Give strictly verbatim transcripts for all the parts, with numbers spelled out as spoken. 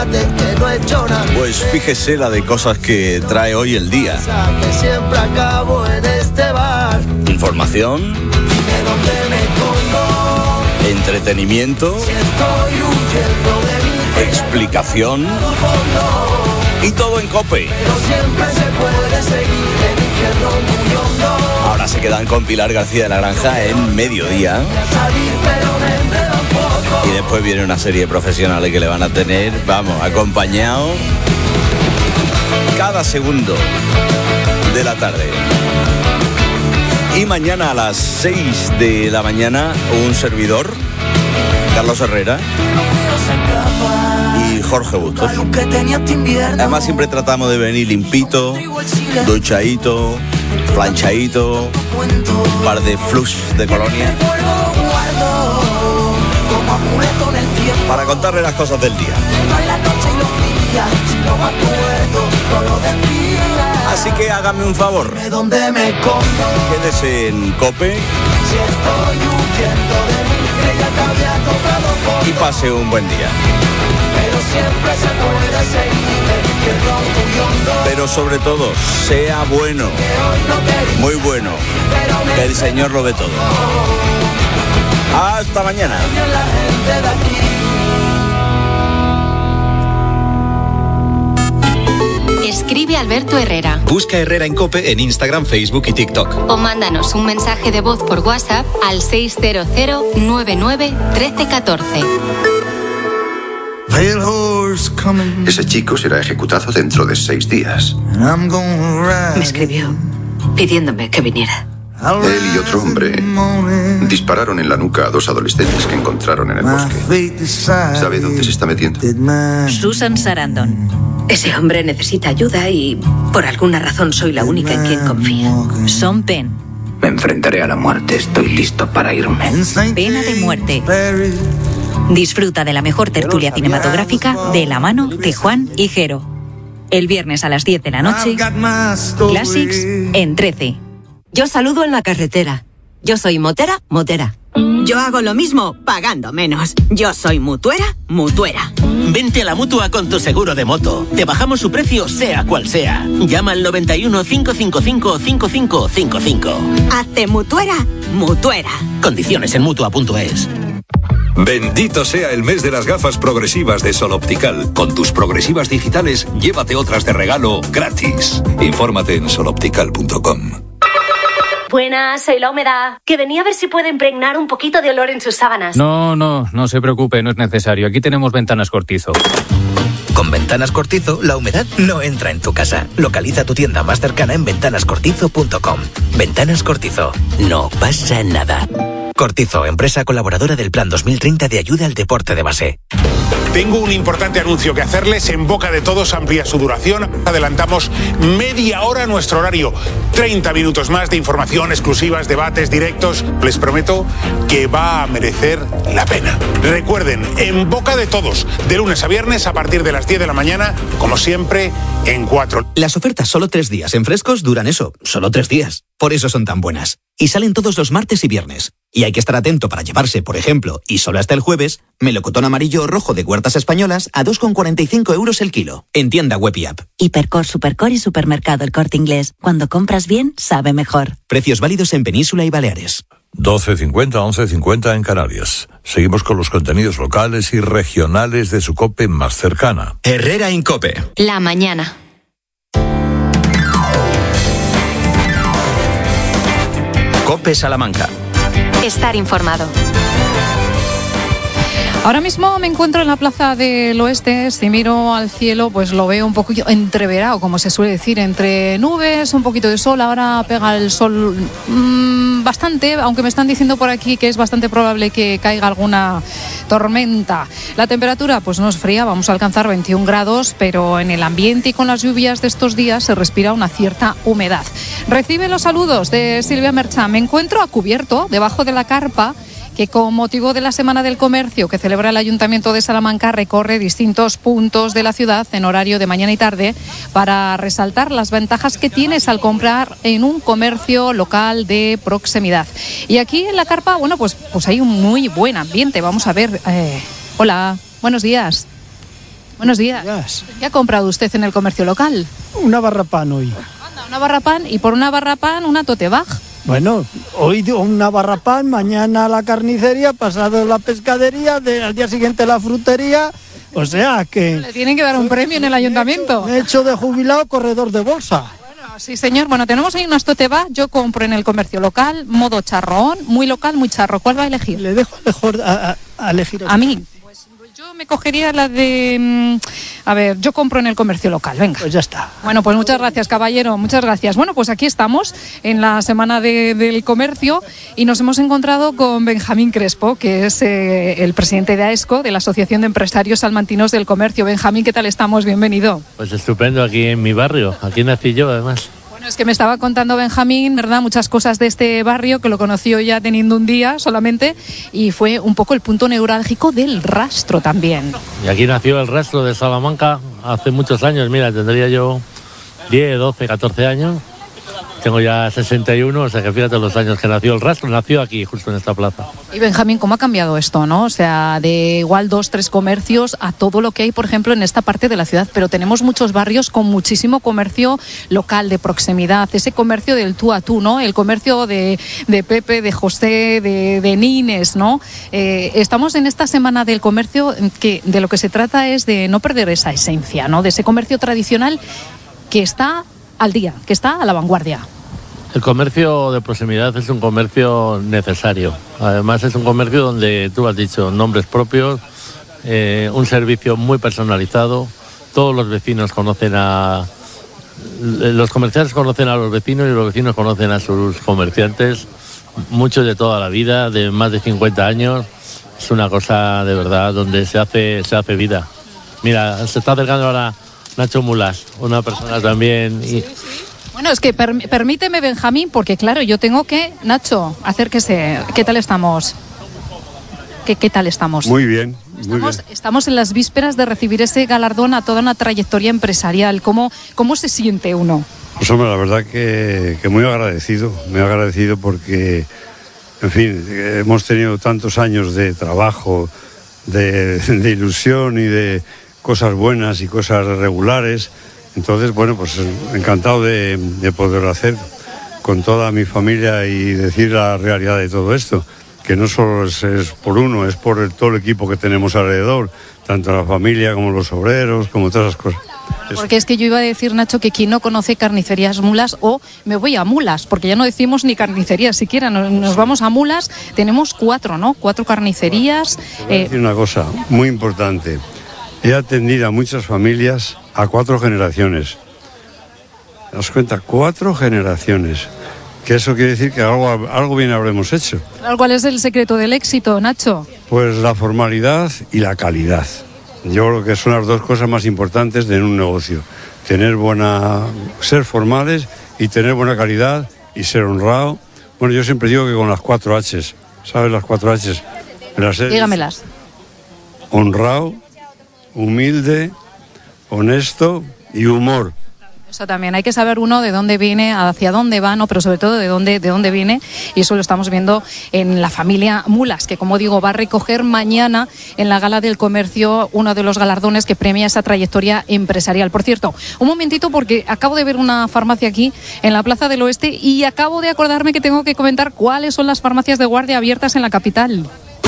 fíjate que no he hecho nada. Pues fíjese la de cosas que trae hoy el día. Que siempre acabo en este bar. Información. Dime dónde me escondo. Entretenimiento. Si estoy huyendo de mi explicación. Y todo en COPE. Pero siempre se puede seguir el infierno muy hondo. Ahora se quedan con Pilar García de la Granja en mediodía. Y después viene una serie de profesionales que le van a tener, vamos, acompañado cada segundo de la tarde. Y mañana a las seis de la mañana, un servidor, Carlos Herrera y Jorge Bustos. Además siempre tratamos de venir limpito, duchadito, planchadito, un par de flux de colonia, para contarle las cosas del día. Así que hágame un favor, quédese en COPE y pase un buen día. Pero sobre todo, sea bueno, muy bueno, que el Señor lo ve todo. Hasta mañana. Escribe Alberto Herrera. Busca Herrera en COPE en Instagram, Facebook y TikTok. O mándanos un mensaje de voz por WhatsApp al seis cero cero nueve nueve uno tres uno cuatro. Ese chico será ejecutado dentro de seis días. Me escribió pidiéndome que viniera. Él y otro hombre dispararon en la nuca a dos adolescentes que encontraron en el bosque. ¿Sabe dónde se está metiendo? Susan Sarandon. Ese hombre necesita ayuda y por alguna razón soy la única en quien confía. Sean Penn. Me enfrentaré a la muerte. Estoy listo para irme. Pena de muerte. Disfruta de la mejor tertulia cinematográfica de la mano de Juan y Jero. El viernes a las diez de la noche, Classics en trece. Yo saludo en la carretera. Yo soy motera, motera. Yo hago lo mismo, pagando menos. Yo soy mutuera, mutuera. Vente a la Mutua con tu seguro de moto. Te bajamos su precio, sea cual sea. Llama al noventa y uno, cinco cinco cinco, cinco cinco cinco cinco. Hazte mutuera, mutuera. Condiciones en mutua punto es. Bendito sea el mes de las gafas progresivas de Sol Optical. Con tus progresivas digitales, llévate otras de regalo gratis. Infórmate en sol optical punto com. Buenas, soy la humedad. Que venía a ver si puede impregnar un poquito de olor en sus sábanas. No, no, no se preocupe, no es necesario. Aquí tenemos Ventanas Cortizo. Con Ventanas Cortizo, la humedad no entra en tu casa. Localiza tu tienda más cercana en ventanas cortizo punto com. Ventanas Cortizo. No pasa nada. Cortizo, empresa colaboradora del Plan dos mil treinta de ayuda al deporte de base. Tengo un importante anuncio que hacerles. En boca de todos amplía su duración. Adelantamos media hora nuestro horario. treinta minutos más de información, exclusivas, debates, directos. Les prometo que va a merecer la pena. Recuerden, en boca de todos, de lunes a viernes a partir de las diez de la mañana, como siempre, en cuatro. Las ofertas solo tres días en Frescos duran eso, solo tres días. Por eso son tan buenas. Y salen todos los martes y viernes. Y hay que estar atento para llevarse, por ejemplo, y solo hasta el jueves, melocotón amarillo o rojo de Huertas Españolas a dos con cuarenta y cinco euros el kilo. En tienda web y app. Hipercor, Supercor y Supermercado El Corte Inglés. Cuando compras bien, sabe mejor. Precios válidos en Península y Baleares. doce cincuenta, once cincuenta en Canarias. Seguimos con los contenidos locales y regionales de su COPE más cercana. Herrera en COPE. La mañana. COPE Salamanca. Estar informado. Ahora mismo me encuentro en la Plaza del Oeste. Si miro al cielo, pues lo veo un poquito entreverado, como se suele decir, entre nubes, un poquito de sol. Ahora pega el sol mmm, bastante, aunque me están diciendo por aquí que es bastante probable que caiga alguna tormenta. La temperatura pues no es fría, vamos a alcanzar veintiún grados, pero en el ambiente y con las lluvias de estos días se respira una cierta humedad. Recibe los saludos de Silvia Merchán. Me encuentro a cubierto, debajo de la carpa, que con motivo de la Semana del Comercio que celebra el Ayuntamiento de Salamanca recorre distintos puntos de la ciudad en horario de mañana y tarde para resaltar las ventajas que tienes al comprar en un comercio local de proximidad. Y aquí en la carpa, bueno, pues, pues hay un muy buen ambiente. Vamos a ver. Eh, hola, buenos días. Buenos días. Yes. ¿Qué ha comprado usted en el comercio local? Una barra pan hoy. Anda, una barra pan y por una barra pan una tote bag. Bueno, hoy una barra pan, mañana la carnicería, pasado la pescadería, de, al día siguiente la frutería. O sea que... Le tienen que dar un premio en el ayuntamiento. Me he hecho de jubilado corredor de bolsa. Bueno, sí señor. Bueno, tenemos ahí unas tote bag. Yo compro en el comercio local, modo charrón, muy local, muy charro. ¿Cuál va a elegir? Le dejo mejor a, a, a elegir. A mí. Yo me cogería la de... A ver, yo compro en el comercio local, venga. Pues ya está. Bueno, pues muchas gracias, caballero, muchas gracias. Bueno, pues aquí estamos en la Semana de, del Comercio y nos hemos encontrado con Benjamín Crespo, que es eh, el presidente de AESCO, de la Asociación de Empresarios Salmantinos del Comercio. Benjamín, ¿qué tal estamos? Bienvenido. Pues estupendo, aquí en mi barrio, aquí nací yo además. Es que me estaba contando Benjamín, ¿verdad? Muchas cosas de este barrio, que lo conoció ya teniendo un día solamente, y fue un poco el punto neurálgico del rastro también. Y aquí nació el rastro de Salamanca hace muchos años, mira, tendría yo diez, doce, catorce años. Tengo ya sesenta y uno, o sea que fíjate los años que nació el rastro, nació aquí, justo en esta plaza. Y Benjamín, ¿cómo ha cambiado esto, no? O sea, de igual dos, tres comercios a todo lo que hay, por ejemplo, en esta parte de la ciudad. Pero tenemos muchos barrios con muchísimo comercio local, de proximidad, ese comercio del tú a tú, ¿no? El comercio de, de Pepe, de José, de, de Nines, ¿no? Eh, estamos en esta Semana del Comercio que de lo que se trata es de no perder esa esencia, ¿no? De ese comercio tradicional que está al día, que está a la vanguardia. El comercio de proximidad es un comercio necesario. Además es un comercio donde, tú has dicho, nombres propios, eh, un servicio muy personalizado. Todos los vecinos conocen a... Los comerciantes conocen a los vecinos y los vecinos conocen a sus comerciantes. Muchos de toda la vida, de más de cincuenta años. Es una cosa de verdad donde se hace, se hace vida. Mira, se está acercando ahora Nacho Mulas, una persona también... Y, Bueno, es que per, permíteme, Benjamín, porque claro, yo tengo que, Nacho, acérquese. ¿Qué tal estamos? ¿Qué, qué tal estamos? Muy bien, muy estamos, bien. Estamos en las vísperas de recibir ese galardón a toda una trayectoria empresarial. ¿Cómo, cómo se siente uno? Pues hombre, la verdad que, que muy agradecido, muy agradecido porque, en fin, hemos tenido tantos años de trabajo, de, de ilusión y de cosas buenas y cosas regulares. Entonces, bueno, pues encantado de, de poderlo hacer con toda mi familia y decir la realidad de todo esto, que no solo es, es por uno, es por el, todo el equipo que tenemos alrededor, tanto la familia como los obreros, como todas esas cosas. Porque es que yo iba a decir, Nacho, que quien no conoce carnicerías Mulas, o me voy a Mulas, porque ya no decimos ni carnicerías siquiera, nos, nos vamos a Mulas, tenemos cuatro, ¿no? Cuatro carnicerías. Te voy a decir una cosa muy importante. He atendido a muchas familias a cuatro generaciones. ¿Te das cuenta? Cuatro generaciones. Que eso quiere decir que algo, algo bien habremos hecho. ¿Cuál es el secreto del éxito, Nacho? Pues la formalidad y la calidad. Yo creo que son las dos cosas más importantes de un negocio. Tener buena... ser formales y tener buena calidad y ser honrado. Bueno, yo siempre digo que con las cuatro H's. ¿Sabes las cuatro H's? Las he... Dígamelas. Honrado, humilde, honesto y humor. Eso también, hay que saber uno de dónde viene, hacia dónde va, ¿no? Pero sobre todo de dónde, de dónde viene, y eso lo estamos viendo en la familia Mulas, que como digo va a recoger mañana en la Gala del Comercio uno de los galardones que premia esa trayectoria empresarial. Por cierto, un momentito, porque acabo de ver una farmacia aquí en la Plaza del Oeste y acabo de acordarme que tengo que comentar cuáles son las farmacias de guardia abiertas en la capital.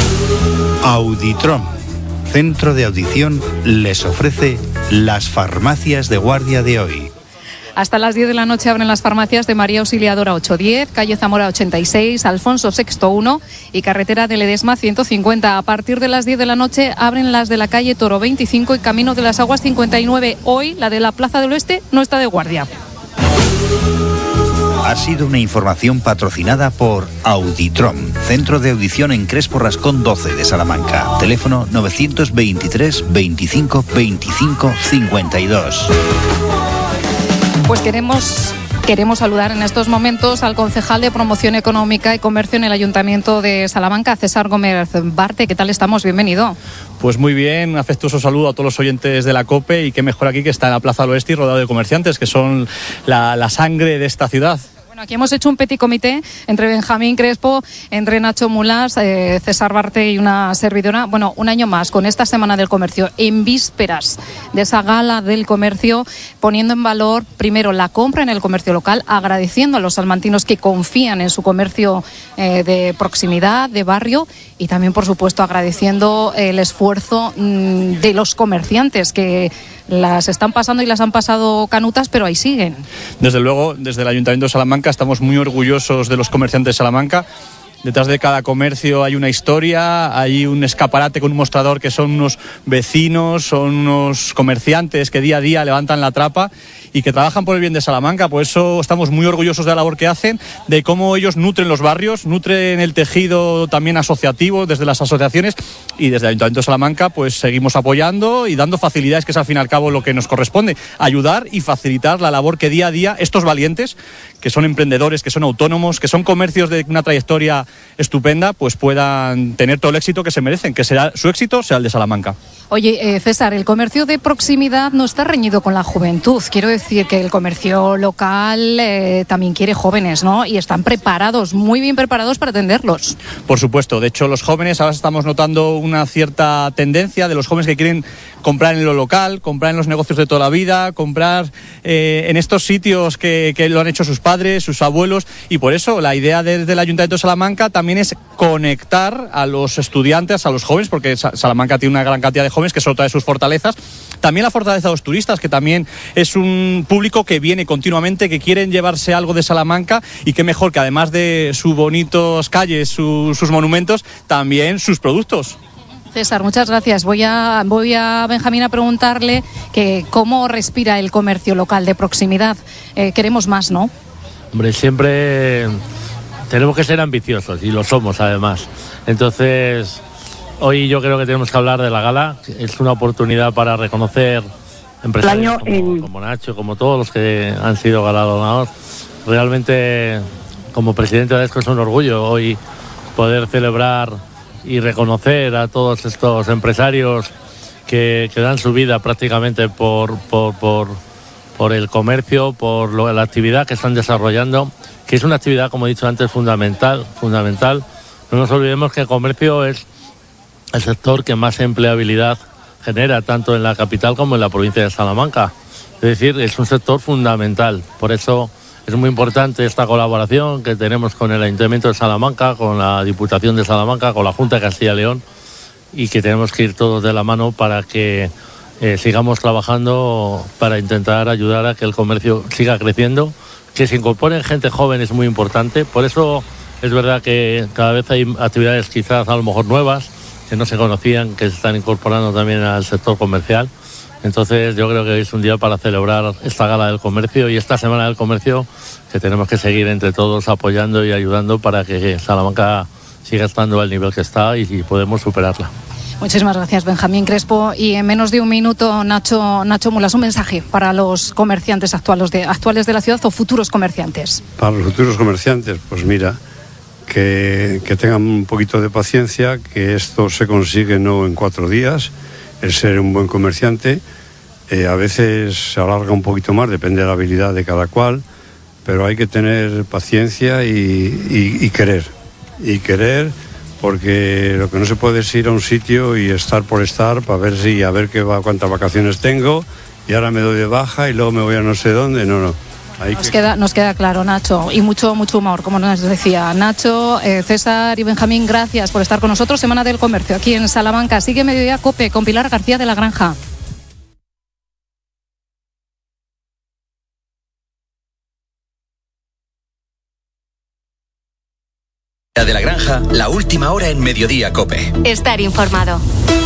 Auditrom, centro de audición, les ofrece las farmacias de guardia de hoy. Hasta las diez de la noche abren las farmacias de María Auxiliadora ochocientos diez, calle Zamora ochenta y seis, Alfonso sexto uno y carretera de Ledesma ciento cincuenta. A partir de las diez de la noche abren las de la calle Toro veinticinco y Camino de las Aguas cincuenta y nueve. Hoy la de la Plaza del Oeste no está de guardia. Ha sido una información patrocinada por Auditrom, centro de audición en Crespo Rascón doce de Salamanca. Teléfono novecientos veintitrés veinticinco veinticinco cincuenta y dos. Pues queremos, queremos saludar en estos momentos al concejal de Promoción Económica y Comercio en el Ayuntamiento de Salamanca, César Gómez Barte. ¿Qué tal estamos? Bienvenido. Pues muy bien, un afectuoso saludo a todos los oyentes de la COPE y qué mejor aquí que está en la Plaza del Oeste y rodeado de comerciantes, que son la, la sangre de esta ciudad. Bueno, aquí hemos hecho un petit comité entre Benjamín Crespo, entre Nacho Mulas, eh, César Barte y una servidora. Bueno, un año más con esta Semana del Comercio, en vísperas de esa gala del comercio, poniendo en valor primero la compra en el comercio local, agradeciendo a los salmantinos que confían en su comercio eh, de proximidad, de barrio, y también, por supuesto, agradeciendo el esfuerzo mmm, de los comerciantes que las están pasando y las han pasado canutas, pero ahí siguen. Desde luego, desde el Ayuntamiento de Salamanca estamos muy orgullosos de los comerciantes de Salamanca. Detrás de cada comercio hay una historia, hay un escaparate con un mostrador que son unos vecinos, son unos comerciantes que día a día levantan la trapa y que trabajan por el bien de Salamanca. Por eso estamos muy orgullosos de la labor que hacen, de cómo ellos nutren los barrios, nutren el tejido también asociativo desde las asociaciones, y desde el Ayuntamiento de Salamanca pues seguimos apoyando y dando facilidades, que es al fin y al cabo lo que nos corresponde, ayudar y facilitar la labor que día a día estos valientes, que son emprendedores, que son autónomos, que son comercios de una trayectoria estupenda, pues puedan tener todo el éxito que se merecen, que será su éxito sea el de Salamanca. Oye, eh, César, el comercio de proximidad no está reñido con la juventud. Quiero decir que el comercio local eh, también quiere jóvenes, ¿no? Y están preparados, muy bien preparados para atenderlos. Por supuesto. De hecho, los jóvenes, ahora estamos notando una cierta tendencia de los jóvenes que quieren comprar en lo local, comprar en los negocios de toda la vida, comprar eh, en estos sitios que, que lo han hecho sus padres, sus abuelos, y por eso la idea desde el Ayuntamiento de Salamanca también es conectar a los estudiantes, a los jóvenes, porque Salamanca tiene una gran cantidad de jóvenes, que es otra de sus fortalezas. También la fortaleza de los turistas, que también es un público que viene continuamente, que quieren llevarse algo de Salamanca, y qué mejor que además de sus bonitos calles, su, sus monumentos, también sus productos. César, muchas gracias. Voy a, voy a Benjamín a preguntarle que cómo respira el comercio local de proximidad. Eh, queremos más, ¿no? Hombre, siempre tenemos que ser ambiciosos, y lo somos además. Entonces, hoy yo creo que tenemos que hablar de la gala. Es una oportunidad para reconocer empresarios como, en... como Nacho, como todos los que han sido galardonados. Realmente, como presidente de ESCO, es un orgullo hoy poder celebrar y reconocer a todos estos empresarios que, que dan su vida prácticamente por, por, por, por el comercio, por lo, la actividad que están desarrollando, que es una actividad, como he dicho antes, fundamental, fundamental. No nos olvidemos que el comercio es el sector que más empleabilidad genera, tanto en la capital como en la provincia de Salamanca. Es decir, es un sector fundamental. Por eso es muy importante esta colaboración que tenemos con el Ayuntamiento de Salamanca, con la Diputación de Salamanca, con la Junta de Castilla y León, y que tenemos que ir todos de la mano para que eh, sigamos trabajando para intentar ayudar a que el comercio siga creciendo, que se incorporen gente joven es muy importante. Por eso es verdad que cada vez hay actividades quizás a lo mejor nuevas, que no se conocían, que se están incorporando también al sector comercial. Entonces yo creo que hoy es un día para celebrar esta gala del comercio y esta semana del comercio, que tenemos que seguir entre todos apoyando y ayudando para que Salamanca siga estando al nivel que está y, y podemos superarla. Muchísimas gracias, Benjamín Crespo. Y en menos de un minuto, Nacho, Nacho Mulas, un mensaje para los comerciantes actuales de, actuales de la ciudad o futuros comerciantes. Para los futuros comerciantes, pues mira, que, que tengan un poquito de paciencia, que esto se consigue no en cuatro días, el ser un buen comerciante. Eh, a veces se alarga un poquito más, depende de la habilidad de cada cual, pero hay que tener paciencia y, y, y querer, y querer, porque lo que no se puede es ir a un sitio y estar por estar para ver si, a ver qué va, cuántas vacaciones tengo, y ahora me doy de baja y luego me voy a no sé dónde. No, no. Nos, que... queda, nos queda claro, Nacho, y mucho mucho humor, como nos decía Nacho, eh, César y Benjamín, gracias por estar con nosotros. Semana del Comercio aquí en Salamanca. Sigue Mediodía COPE con Pilar García de la Granja. De la Granja, la última hora en Mediodía COPE. Estar informado.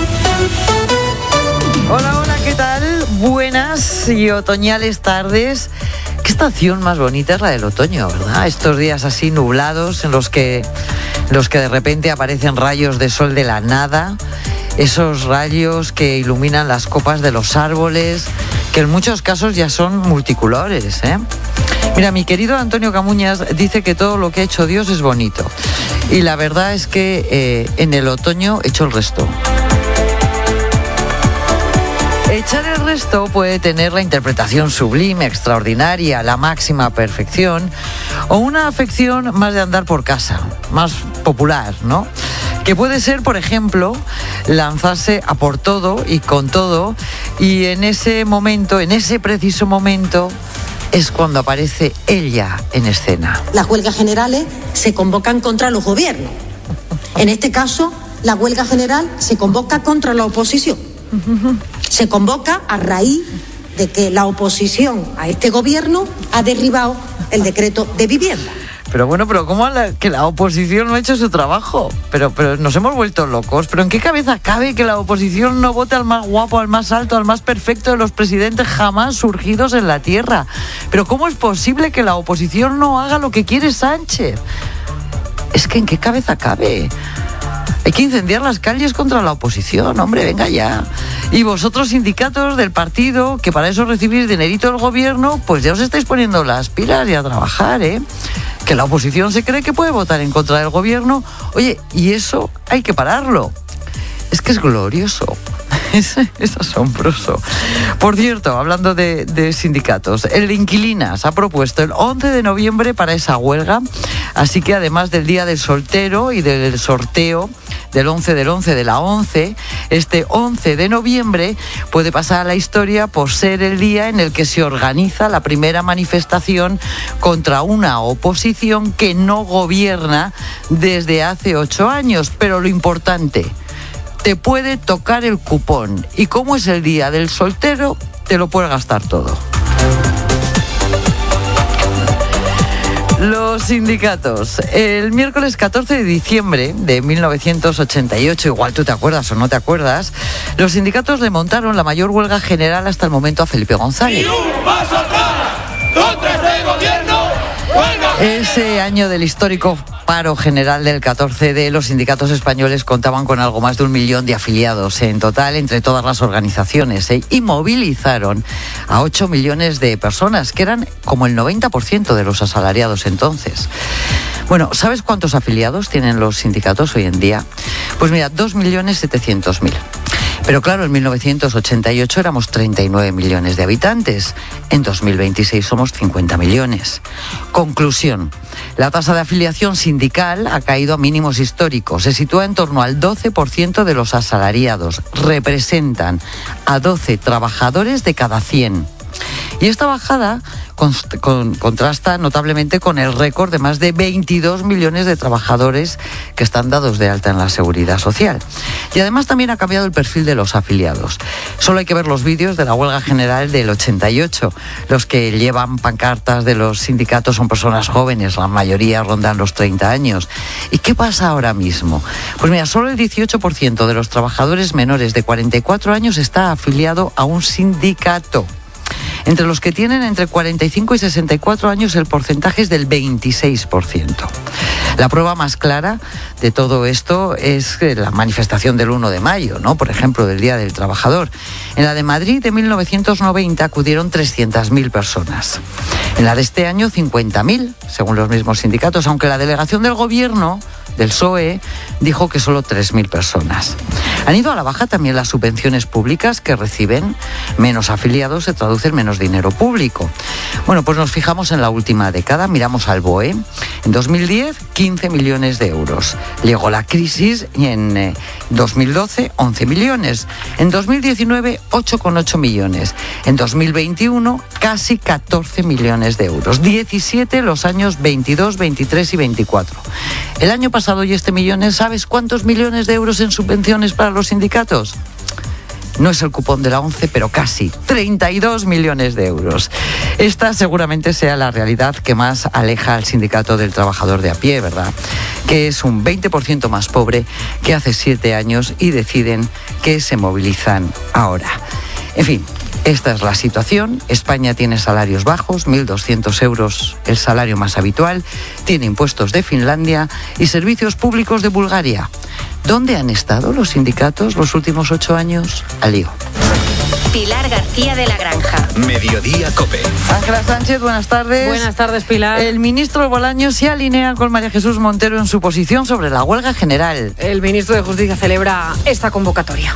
Hola, hola, ¿qué tal? Buenas y otoñales tardes. Qué estación más bonita es la del otoño, ¿verdad? Estos días así nublados en los que, los que de repente aparecen rayos de sol de la nada, esos rayos que iluminan las copas de los árboles, que en muchos casos ya son multicolores, ¿eh? Mira, mi querido Antonio Camuñas dice que todo lo que ha hecho Dios es bonito. Y la verdad es que eh, en el otoño he hecho el resto. He Echar el resto puede tener la interpretación sublime, extraordinaria, la máxima perfección, o una afección más de andar por casa, más popular, ¿no? Que puede ser, por ejemplo, lanzarse a por todo y con todo, y en ese momento, en ese preciso momento, es cuando aparece ella en escena. Las huelgas generales se convocan contra los gobiernos. En este caso, la huelga general se convoca contra la oposición. Se convoca a raíz de que la oposición a este gobierno ha derribado el decreto de vivienda. Pero bueno, pero ¿cómo la, que la oposición no ha hecho su trabajo? Pero, pero nos hemos vuelto locos. ¿Pero en qué cabeza cabe que la oposición no vote al más guapo, al más alto, al más perfecto de los presidentes jamás surgidos en la tierra? ¿Pero cómo es posible que la oposición no haga lo que quiere Sánchez? Es que ¿en qué cabeza cabe? Hay que incendiar las calles contra la oposición, hombre, venga ya. Y vosotros, sindicatos del partido, que para eso recibís dinerito del gobierno, pues ya os estáis poniendo las pilas y a trabajar, ¿eh? Que la oposición se cree que puede votar en contra del gobierno. Oye, y eso hay que pararlo. Es que es glorioso. Es, es asombroso. Por cierto, hablando de, de sindicatos, el Inquilinas ha propuesto el once de noviembre para esa huelga, así que además del Día del Soltero y del sorteo del once del once de la once, este once de noviembre puede pasar a la historia por ser el día en el que se organiza la primera manifestación contra una oposición que no gobierna desde hace ocho años. Pero lo importante, te puede tocar el cupón, y como es el día del soltero, te lo puedes gastar todo. Los sindicatos. El miércoles catorce de diciembre de mil novecientos ochenta y ocho, igual tú te acuerdas o no te acuerdas, los sindicatos le montaron la mayor huelga general hasta el momento a Felipe González. ¡Y un paso atrás! ¡Contra este gobierno! Ese año del histórico paro general del catorce de, los sindicatos españoles contaban con algo más de un millón de afiliados en total entre todas las organizaciones, ¿eh? Y movilizaron a ocho millones de personas, que eran como el noventa por ciento de los asalariados entonces. Bueno, ¿sabes cuántos afiliados tienen los sindicatos hoy en día? Pues mira, dos millones setecientos mil. Pero claro, en mil novecientos ochenta y ocho éramos treinta y nueve millones de habitantes. En dos mil veintiséis somos cincuenta millones. Conclusión. La tasa de afiliación sindical ha caído a mínimos históricos. Se sitúa en torno al doce por ciento de los asalariados. Representan a doce trabajadores de cada cien. Y esta bajada con, con, contrasta notablemente con el récord de más de veintidós millones de trabajadores que están dados de alta en la Seguridad Social. Y además también ha cambiado el perfil de los afiliados. Solo hay que ver los vídeos de la huelga general del ochenta y ocho. Los que llevan pancartas de los sindicatos son personas jóvenes, la mayoría rondan los treinta años. ¿Y qué pasa ahora mismo? Pues mira, solo el dieciocho por ciento de los trabajadores menores de cuarenta y cuatro años está afiliado a un sindicato. Entre los que tienen entre cuarenta y cinco y sesenta y cuatro años, el porcentaje es del veintiséis por ciento. La prueba más clara de todo esto es la manifestación del uno de mayo, ¿no? Por ejemplo, del Día del Trabajador. En la de Madrid de mil novecientos noventa acudieron trescientas mil personas. En la de este año, cincuenta mil, según los mismos sindicatos, aunque la delegación del gobierno, del P S O E, dijo que solo tres mil personas. Han ido a la baja también las subvenciones públicas que reciben. Menos afiliados se traduce en menos dinero público. Bueno, pues nos fijamos en la última década, miramos al B O E. En dos mil diez, quince millones de euros. Llegó la crisis y en eh, dos mil doce, once millones. En dos mil diecinueve, ocho coma ocho millones. En dos mil veintiuno, casi catorce millones de euros. diecisiete los años veintidós, veintitrés y veinticuatro. El año pasado y este millones, ¿sabes cuántos millones de euros en subvenciones para los sindicatos? No es el cupón de la once, pero casi treinta y dos millones de euros. Esta seguramente sea la realidad que más aleja al sindicato del trabajador de a pie, ¿verdad? Que es un veinte por ciento más pobre que hace siete años y deciden que se movilizan ahora. En fin, esta es la situación. España tiene salarios bajos, mil doscientos euros el salario más habitual, tiene impuestos de Finlandia y servicios públicos de Bulgaria. ¿Dónde han estado los sindicatos los últimos ocho años? Al lío. Pilar García de la Granja. Mediodía COPE. Ángela Sánchez, buenas tardes. Buenas tardes, Pilar. El ministro Bolaños se alinea con María Jesús Montero en su posición sobre la huelga general. El ministro de Justicia celebra esta convocatoria.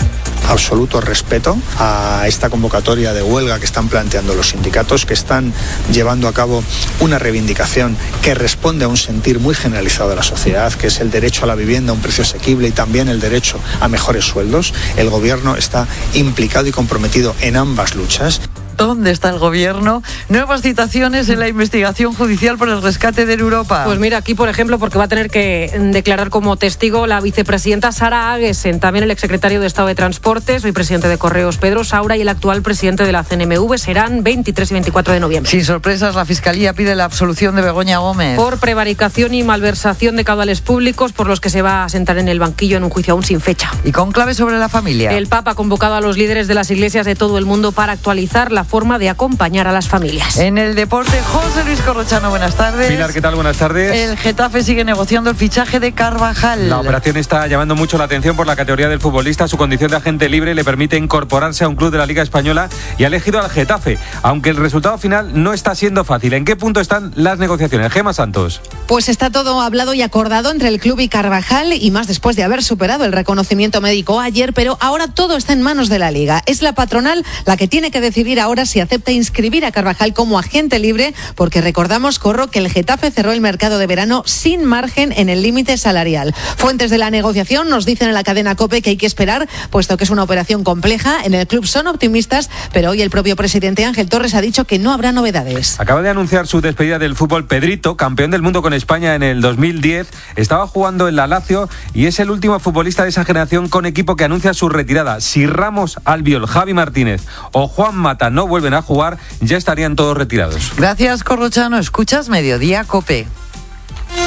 absoluto respeto a esta convocatoria de huelga que están planteando los sindicatos, que están llevando a cabo una reivindicación que responde a un sentir muy generalizado de la sociedad, que es el derecho a la vivienda a un precio asequible y también el derecho a mejores sueldos. El gobierno está implicado y comprometido en ambas luchas. ¿Dónde está el gobierno? Nuevas citaciones en la investigación judicial por el rescate de Europa. Pues mira, aquí por ejemplo, porque va a tener que declarar como testigo la vicepresidenta Sara Agesen, también el exsecretario de Estado de Transportes, hoy presidente de Correos Pedro Saura y el actual presidente de la C N M V, serán veintitrés y veinticuatro de noviembre. Sin sorpresas, la Fiscalía pide la absolución de Begoña Gómez. Por prevaricación y malversación de caudales públicos, por los que se va a sentar en el banquillo en un juicio aún sin fecha. Y con clave sobre la familia. El Papa ha convocado a los líderes de las iglesias de todo el mundo para actualizar la forma de acompañar a las familias. En el deporte, José Luis Corrochano, buenas tardes. Pilar, ¿qué tal? Buenas tardes. El Getafe sigue negociando el fichaje de Carvajal. La operación está llamando mucho la atención por la categoría del futbolista. Su condición de agente libre le permite incorporarse a un club de la Liga Española y ha elegido al Getafe, aunque el resultado final no está siendo fácil. ¿En qué punto están las negociaciones? Gemma Santos. Pues está todo hablado y acordado entre el club y Carvajal, y más después de haber superado el reconocimiento médico ayer, pero ahora todo está en manos de la Liga. Es la patronal la que tiene que decidir ahora si acepta inscribir a Carvajal como agente libre, porque recordamos, Corro, que el Getafe cerró el mercado de verano sin margen en el límite salarial. Fuentes de la negociación nos dicen en la cadena COPE que hay que esperar, puesto que es una operación compleja. En el club son optimistas, pero hoy el propio presidente Ángel Torres ha dicho que no habrá novedades. Acaba de anunciar su despedida del fútbol Pedrito, campeón del mundo con España en el dos mil diez. Estaba jugando en la Lazio y es el último futbolista de esa generación con equipo que anuncia su retirada. Si Ramos, Albiol, Javi Martínez o Juan Mata no vuelven a jugar, ya estarían todos retirados. Gracias, Corrochano. Escuchas Mediodía COPE.